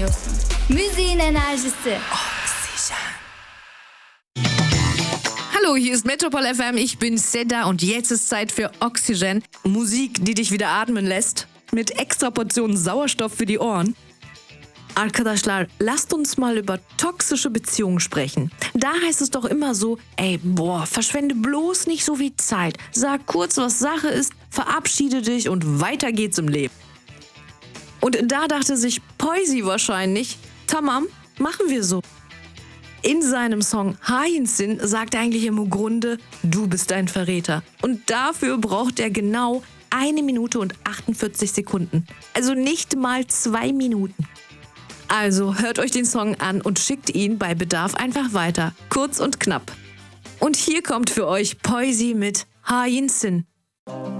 dinliyorsun. Müziğin enerjisi. Hallo, hier ist Metropol FM, ich bin Seda und jetzt ist Zeit für Oxygen. Musik, die dich wieder atmen lässt. Mit extra Portionen Sauerstoff für die Ohren. Arkadaşlar, lasst uns mal über toxische Beziehungen sprechen. Da heißt es doch immer so, verschwende bloß nicht so viel Zeit. Sag kurz, was Sache ist, verabschiede dich und weiter geht's im Leben. Und da dachte sich Poisi wahrscheinlich, tamam, machen wir so. In seinem Song Hainsin sagt er eigentlich im Grunde, du bist ein Verräter. Und dafür braucht er genau 1 Minute und 48 Sekunden. Also nicht mal 2 Minuten. Also hört euch den Song an und schickt ihn bei Bedarf einfach weiter. Kurz und knapp. Und hier kommt für euch Poisi mit Hainsin.